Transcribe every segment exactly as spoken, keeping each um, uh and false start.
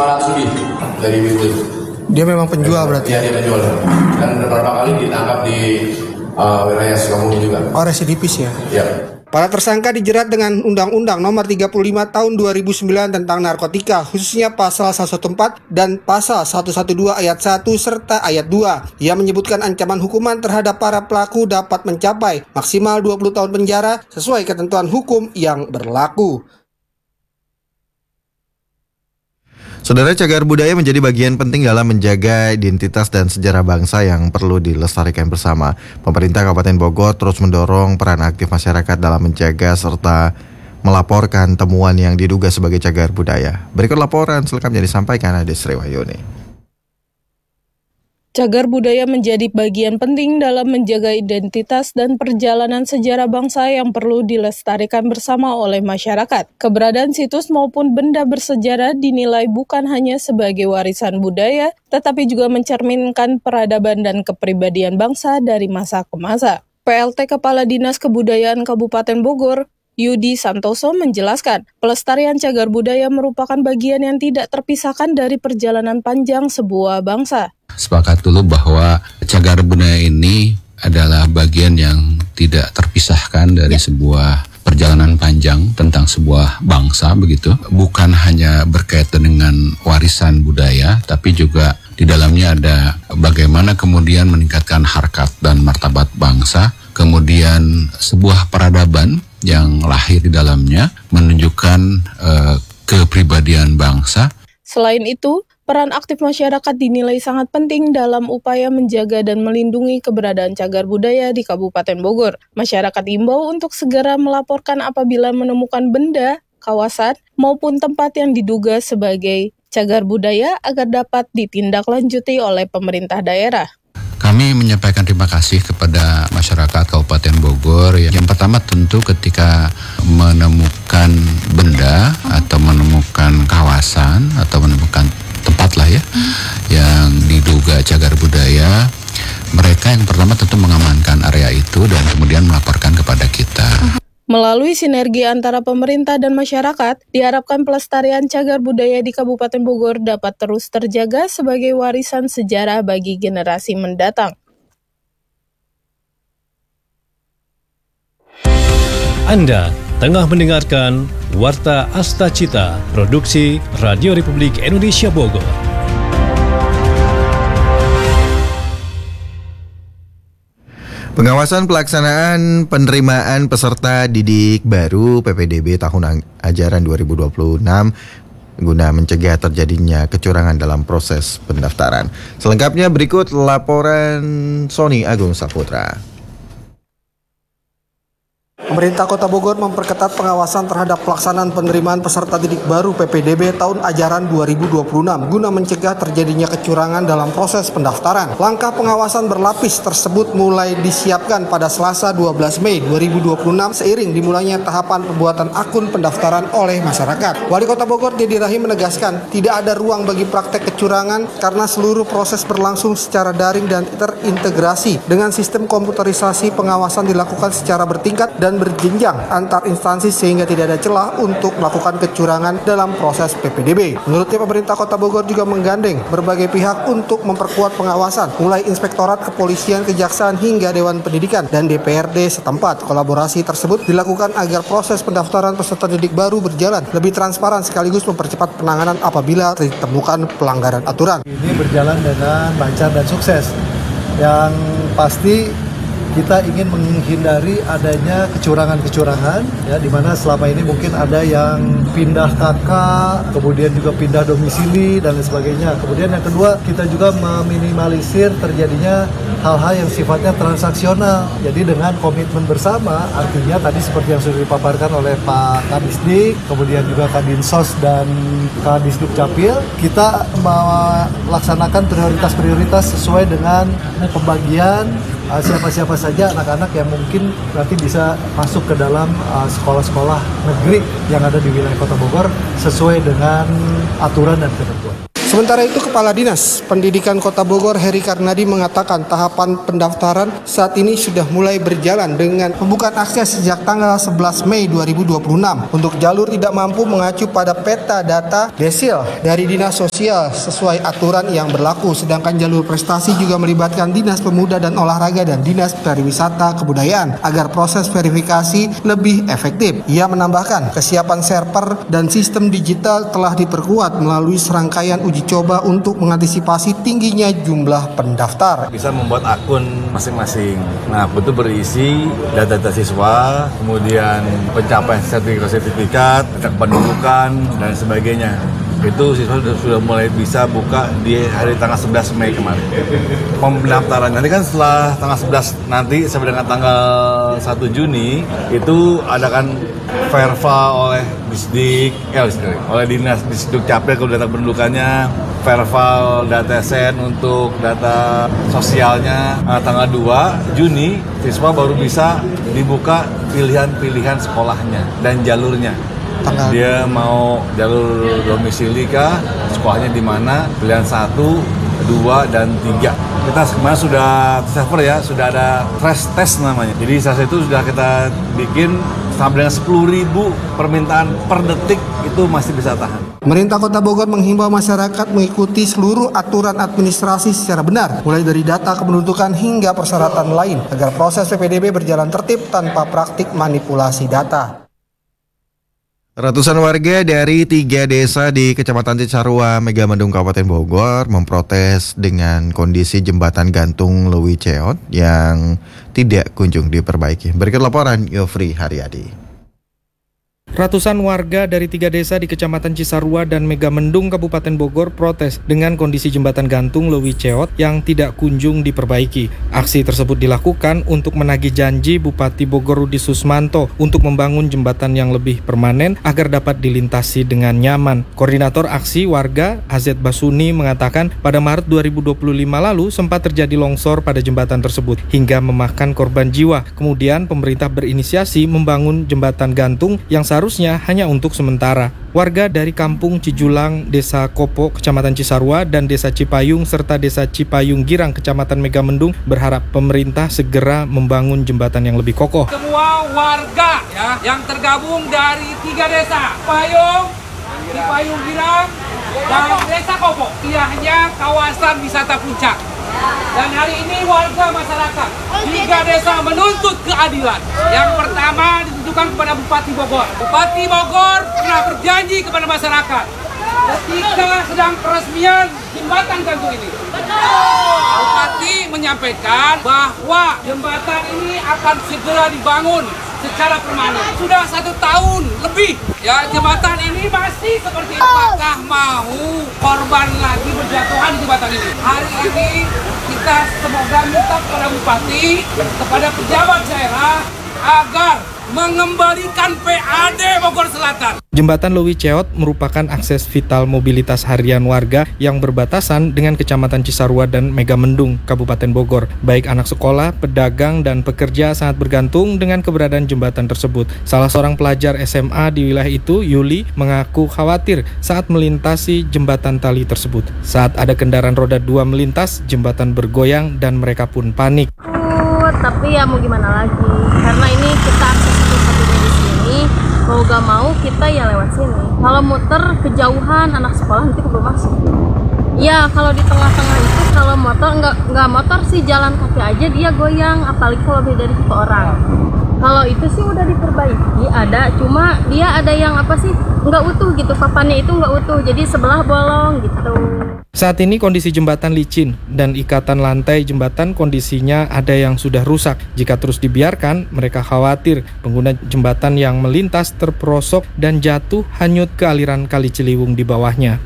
Malasudi dari Wiwil. Dia memang penjual berarti? Iya, dia penjual. Dan beberapa kali ditangkap di uh, wilayah Sukabumi juga. Oh, residivis ya? Iya. Para tersangka dijerat dengan Undang-Undang Nomor tiga puluh lima Tahun dua ribu sembilan tentang narkotika, khususnya Pasal seratus empat belas dan Pasal seratus dua belas Ayat satu serta Ayat dua. Ia menyebutkan ancaman hukuman terhadap para pelaku dapat mencapai maksimal dua puluh tahun penjara sesuai ketentuan hukum yang berlaku. Saudara, cagar budaya menjadi bagian penting dalam menjaga identitas dan sejarah bangsa yang perlu dilestarikan bersama. Pemerintah Kabupaten Bogor terus mendorong peran aktif masyarakat dalam menjaga serta melaporkan temuan yang diduga sebagai cagar budaya. Berikut laporan selengkapnya disampaikan Ade Sri Wahyuni. Cagar budaya menjadi bagian penting dalam menjaga identitas dan perjalanan sejarah bangsa yang perlu dilestarikan bersama oleh masyarakat. Keberadaan situs maupun benda bersejarah dinilai bukan hanya sebagai warisan budaya, tetapi juga mencerminkan peradaban dan kepribadian bangsa dari masa ke masa. P L T Kepala Dinas Kebudayaan Kabupaten Bogor, Yudi Santoso menjelaskan, pelestarian cagar budaya merupakan bagian yang tidak terpisahkan dari perjalanan panjang sebuah bangsa. Sepakat dulu bahwa cagar budaya ini adalah bagian yang tidak terpisahkan dari sebuah perjalanan panjang tentang sebuah bangsa, begitu. Bukan hanya berkaitan dengan warisan budaya, tapi juga di dalamnya ada bagaimana kemudian meningkatkan harkat dan martabat bangsa, kemudian sebuah peradaban yang lahir di dalamnya menunjukkan uh, kepribadian bangsa. Selain itu, peran aktif masyarakat dinilai sangat penting dalam upaya menjaga dan melindungi keberadaan cagar budaya di Kabupaten Bogor. Masyarakat diimbau untuk segera melaporkan apabila menemukan benda, kawasan, maupun tempat yang diduga sebagai cagar budaya agar dapat ditindaklanjuti oleh pemerintah daerah. Kami menyampaikan terima kasih kepada masyarakat Kabupaten Bogor. Yang pertama tentu ketika menemukan benda atau menemukan kawasan atau menemukan tempat lah ya yang diduga cagar budaya, mereka yang pertama tentu mengamankan area itu dan kemudian melaporkan kepada kita. Melalui sinergi antara pemerintah dan masyarakat, diharapkan pelestarian cagar budaya di Kabupaten Bogor dapat terus terjaga sebagai warisan sejarah bagi generasi mendatang. Anda tengah mendengarkan Warta Asta Cita, produksi Radio Republik Indonesia Bogor. Pengawasan pelaksanaan penerimaan peserta didik baru P P D B tahun ajaran dua ribu dua puluh enam guna mencegah terjadinya kecurangan dalam proses pendaftaran. Selengkapnya berikut laporan Sony Agung Saputra. Pemerintah Kota Bogor memperketat pengawasan terhadap pelaksanaan penerimaan peserta didik baru P P D B tahun ajaran dua ribu dua puluh enam guna mencegah terjadinya kecurangan dalam proses pendaftaran. Langkah pengawasan berlapis tersebut mulai disiapkan pada Selasa dua belas Mei dua ribu dua puluh enam seiring dimulainya tahapan pembuatan akun pendaftaran oleh masyarakat. Wali Kota Bogor Dedi Rahim menegaskan tidak ada ruang bagi praktek kecurangan karena seluruh proses berlangsung secara daring dan terintegrasi. Dengan sistem komputerisasi, pengawasan dilakukan secara bertingkat dan berjenjang antar instansi sehingga tidak ada celah untuk melakukan kecurangan dalam proses P P D B. Menurutnya pemerintah Kota Bogor juga menggandeng berbagai pihak untuk memperkuat pengawasan, mulai Inspektorat Kepolisian, Kejaksaan hingga Dewan Pendidikan dan D P R D setempat. Kolaborasi tersebut dilakukan agar proses pendaftaran peserta didik baru berjalan lebih transparan sekaligus mempercepat penanganan apabila ditemukan pelanggaran aturan. Ini berjalan dengan lancar dan sukses. Yang pasti kita ingin menghindari adanya kecurangan-kecurangan, ya, di mana selama ini mungkin ada yang pindah kakak, kemudian juga pindah domisili dan lain sebagainya. Kemudian yang kedua, kita juga meminimalisir terjadinya hal-hal yang sifatnya transaksional. Jadi dengan komitmen bersama, artinya tadi seperti yang sudah dipaparkan oleh Pak Kadisdik, kemudian juga Kadinsos dan Kadisduk Capil, kita melaksanakan prioritas-prioritas sesuai dengan pembagian uh, siapa-siapa saja anak-anak yang mungkin nanti bisa masuk ke dalam uh, sekolah-sekolah negeri yang ada di wilayah Kota Bogor sesuai dengan aturan dan ketentuan. Sementara itu, Kepala Dinas Pendidikan Kota Bogor Heri Karnadi mengatakan tahapan pendaftaran saat ini sudah mulai berjalan dengan pembukaan akses sejak tanggal sebelas Mei dua ribu dua puluh enam. Untuk jalur tidak mampu mengacu pada peta data desil dari Dinas Sosial sesuai aturan yang berlaku, sedangkan jalur prestasi juga melibatkan Dinas Pemuda dan Olahraga dan Dinas Pariwisata Kebudayaan agar proses verifikasi lebih efektif. Ia menambahkan kesiapan server dan sistem digital telah diperkuat melalui serangkaian uji coba untuk mengantisipasi tingginya jumlah pendaftar. Bisa membuat akun masing-masing. Nah, itu berisi data-data siswa, kemudian pencapaian sertifikat-sertifikat, kependudukan, dan sebagainya. Itu siswa sudah mulai bisa buka di hari tanggal sebelas Mei kemarin. Pendaftaran nanti kan setelah tanggal sebelas nanti sampai dengan tanggal satu Juni itu adakan verva oleh Disdik, eh, oleh Dinas Disduk Capil ke data pendudukannya, verval data sen untuk data sosialnya. Nah, tanggal dua Juni siswa baru bisa dibuka pilihan-pilihan sekolahnya dan jalurnya. Dia mau jalur domisili kah, sekolahnya di mana, pilihan satu, dua, dan tiga. Kita kemarin sudah server ya, sudah ada crash test namanya. Jadi saat itu sudah kita bikin sampai dengan sepuluh ribu permintaan per detik, itu masih bisa tahan. Pemerintah Kota Bogor menghimbau masyarakat mengikuti seluruh aturan administrasi secara benar, mulai dari data kependudukan hingga persyaratan lain, agar proses P P D B berjalan tertib tanpa praktik manipulasi data. Ratusan warga dari tiga desa di Kecamatan Cisarua, Megamendung, Kabupaten Bogor memprotes dengan kondisi jembatan gantung Lewi Ceot yang tidak kunjung diperbaiki. Berikut laporan Yofri Haryadi. Ratusan warga dari tiga desa di Kecamatan Cisarua dan Megamendung, Kabupaten Bogor protes dengan kondisi jembatan gantung Lewi Ceot yang tidak kunjung diperbaiki. Aksi tersebut dilakukan untuk menagih janji Bupati Bogor Rudi Susmanto untuk membangun jembatan yang lebih permanen agar dapat dilintasi dengan nyaman. Koordinator aksi warga Azet Basuni mengatakan pada Maret dua ribu dua puluh lima lalu sempat terjadi longsor pada jembatan tersebut hingga memakan korban jiwa. Kemudian pemerintah berinisiasi membangun jembatan gantung yang seharusnya Harusnya hanya untuk sementara. Warga dari Kampung Cijulang, Desa Kopo, Kecamatan Cisarua, dan Desa Cipayung, serta Desa Cipayung Girang, Kecamatan Megamendung, berharap pemerintah segera membangun jembatan yang lebih kokoh. Semua warga ya, yang tergabung dari tiga desa, Cipayung, Cipayung Girang, dan Desa Kopo, hanya kawasan wisata puncak. Dan hari ini warga masyarakat tiga desa menuntut keadilan. Yang pertama ditujukan kepada Bupati Bogor. Bupati Bogor pernah berjanji kepada masyarakat ketika sedang peresmian jembatan gantung ini. Bupati menyampaikan bahwa jembatan ini akan segera dibangun secara permanen. Sudah satu tahun lebih ya jembatan ini masih seperti ini. Apakah mau korban lagi berjatuhan di jembatan ini? Hari ini kita semoga minta kepada Bupati, kepada pejabat daerah agar mengembalikan P A D Bogor Selatan. Jembatan Lewi Ceot merupakan akses vital mobilitas harian warga yang berbatasan dengan Kecamatan Cisarua dan Megamendung, Kabupaten Bogor. Baik anak sekolah, pedagang, dan pekerja sangat bergantung dengan keberadaan jembatan tersebut. Salah seorang pelajar S M A di wilayah itu, Yuli, mengaku khawatir saat melintasi jembatan tali tersebut. Saat ada kendaraan roda dua melintas, jembatan bergoyang dan mereka pun panik. Uh, tapi ya mau gimana lagi, karena ini kita akses satu-satunya di sini, mau gak mau kita ya lewat sini. Kalau muter kejauhan anak sekolah nanti keburu masuk. Ya kalau di tengah-tengah itu kalau motor nggak nggak motor sih jalan kaki aja dia goyang, apalagi kalau beda dari satu orang. Kalau itu sih udah diperbaiki ada, cuma dia ada yang apa sih nggak utuh gitu, papannya itu nggak utuh, jadi sebelah bolong gitu. Saat ini kondisi jembatan licin dan ikatan lantai jembatan kondisinya ada yang sudah rusak. Jika terus dibiarkan, mereka khawatir pengguna jembatan yang melintas terperosok dan jatuh hanyut ke aliran Kali Ciliwung di bawahnya.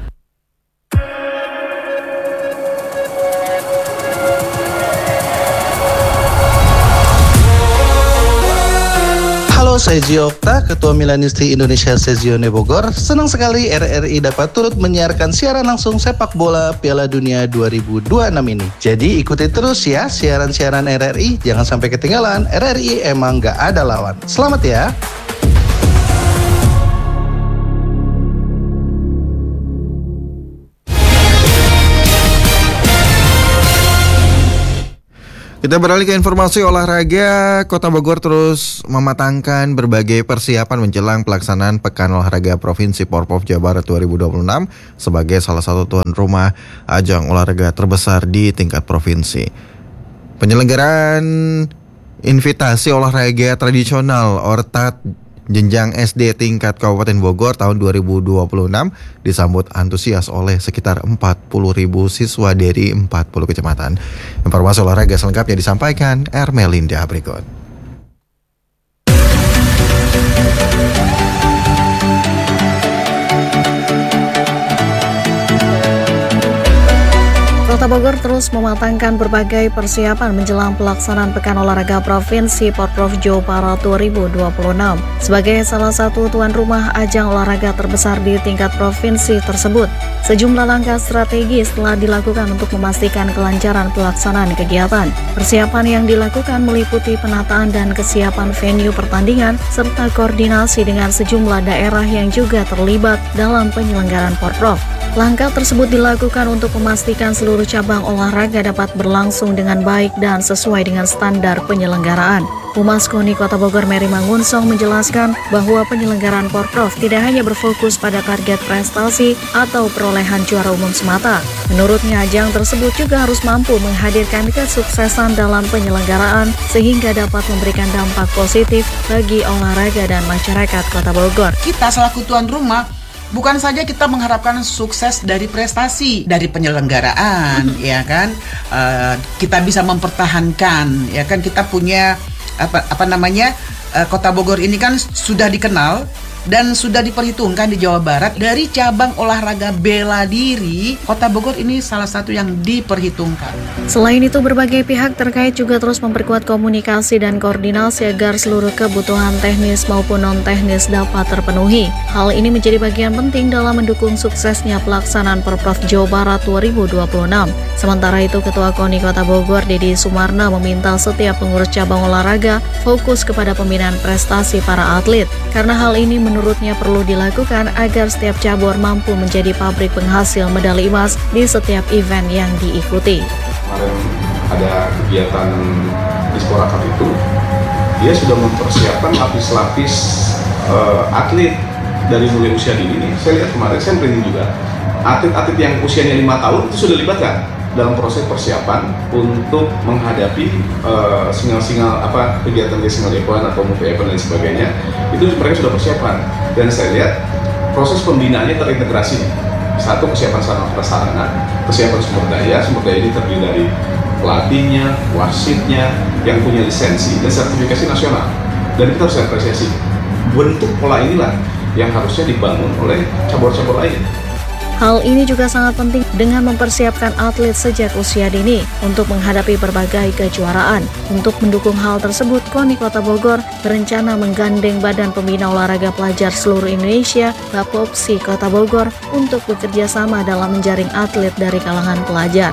Halo, saya Gio Okta, Ketua Milanisti Indonesia Sezione Bogor. Senang sekali R R I dapat turut menyiarkan siaran langsung sepak bola Piala Dunia dua ribu dua puluh enam ini. Jadi ikuti terus ya siaran-siaran R R I, jangan sampai ketinggalan. R R I emang gak ada lawan. Selamat ya. Kita beralih ke informasi olahraga. Kota Bogor terus mematangkan berbagai persiapan menjelang pelaksanaan Pekan Olahraga Provinsi Porprov Jawa Barat dua ribu dua puluh enam sebagai salah satu tuan rumah ajang olahraga terbesar di tingkat provinsi. Penyelenggaraan invitasi olahraga tradisional Ortat jenjang S D tingkat Kabupaten Bogor tahun dua ribu dua puluh enam disambut antusias oleh sekitar empat puluh ribu siswa dari empat puluh kecamatan. Informasi olahraga selengkapnya disampaikan Ermelinda berikut. Kota Bogor terus mematangkan berbagai persiapan menjelang pelaksanaan Pekan Olahraga Provinsi Porprov Jawa Barat dua ribu dua puluh enam sebagai salah satu tuan rumah ajang olahraga terbesar di tingkat provinsi tersebut. Sejumlah langkah strategis telah dilakukan untuk memastikan kelancaran pelaksanaan kegiatan. Persiapan yang dilakukan meliputi penataan dan kesiapan venue pertandingan serta koordinasi dengan sejumlah daerah yang juga terlibat dalam penyelenggaraan Porprov. Langkah tersebut dilakukan untuk memastikan seluruh cabang olahraga dapat berlangsung dengan baik dan sesuai dengan standar penyelenggaraan. Humas KONI Kota Bogor Mary Mangunsong menjelaskan bahwa penyelenggaraan Porprov tidak hanya berfokus pada target prestasi atau perolehan juara umum semata. Menurutnya, ajang tersebut juga harus mampu menghadirkan kesuksesan dalam penyelenggaraan sehingga dapat memberikan dampak positif bagi olahraga dan masyarakat Kota Bogor. Kita selaku tuan rumah bukan saja kita mengharapkan sukses dari prestasi, dari penyelenggaraan, mm-hmm. ya kan, uh, kita bisa mempertahankan, ya kan, kita punya apa apa namanya uh, Kota Bogor ini kan sudah dikenal dan sudah diperhitungkan di Jawa Barat dari cabang olahraga bela diri. Kota Bogor ini salah satu yang diperhitungkan. Selain itu, berbagai pihak terkait juga terus memperkuat komunikasi dan koordinasi agar seluruh kebutuhan teknis maupun non-teknis dapat terpenuhi. Hal ini menjadi bagian penting dalam mendukung suksesnya pelaksanaan Porprov Jawa Barat dua ribu dua puluh enam. Sementara itu, Ketua KONI Kota Bogor Dedi Sumarna meminta setiap pengurus cabang olahraga fokus kepada pembinaan prestasi para atlet. Karena hal ini menurutnya perlu dilakukan agar setiap cabur mampu menjadi pabrik penghasil medali emas di setiap event yang diikuti. Kemarin ada kegiatan Dispora Cup itu, dia sudah mempersiapkan lapis-lapis uh, atlet dari mulai usia dini ini. Saya lihat kemarin, saya merinding juga. Atlet-atlet yang usianya lima tahun itu sudah dilibatkan dalam proses persiapan untuk menghadapi uh, singal-singal apa kegiatan di single event atau multi event dan sebagainya. Itu mereka sudah persiapan, dan saya lihat proses pembinaannya terintegrasi. Satu, kesiapan sarana prasarana, kesiapan sumber daya. Sumber daya ini terdiri dari pelatihnya, wasitnya, yang punya lisensi dan sertifikasi nasional. Dan kita harus apresiasi. Bentuk pola inilah yang harusnya dibangun oleh cabur-cabur lain. Hal ini juga sangat penting dengan mempersiapkan atlet sejak usia dini untuk menghadapi berbagai kejuaraan. Untuk mendukung hal tersebut, KONI Kota Bogor berencana menggandeng Badan Pembina Olahraga Pelajar Seluruh Indonesia Bapopsi Kota Bogor untuk bekerja sama dalam menjaring atlet dari kalangan pelajar.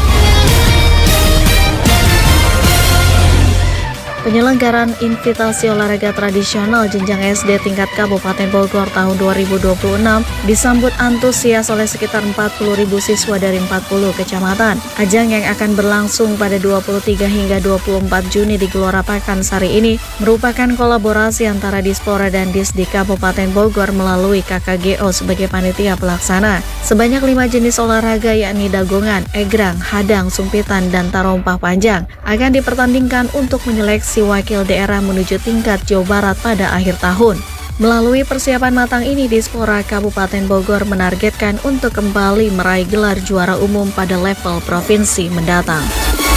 Penyelenggaraan invitasi olahraga tradisional jenjang S D tingkat Kabupaten Bogor tahun dua ribu dua puluh enam disambut antusias oleh sekitar empat puluh ribu siswa dari empat puluh kecamatan. Ajang yang akan berlangsung pada dua puluh tiga hingga dua puluh empat Juni di Gelora Pakansari ini merupakan kolaborasi antara Dispora dan Disdik Kabupaten Bogor melalui K K G O sebagai panitia pelaksana. Sebanyak lima jenis olahraga yakni dagongan, egrang, hadang, sumpitan, dan tarompah panjang akan dipertandingkan untuk menyeleksi wakil daerah menuju tingkat Jawa Barat pada akhir tahun. Melalui persiapan matang ini, Dispora Kabupaten Bogor menargetkan untuk kembali meraih gelar juara umum pada level provinsi mendatang.